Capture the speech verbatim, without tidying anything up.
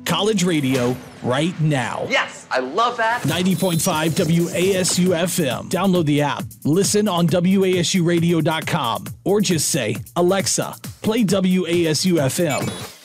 college radio right now. Yes, I love that. ninety point five W A S U F M. Download the app. Listen on W A S U radio dot com or just say, Alexa, play W A S U F M.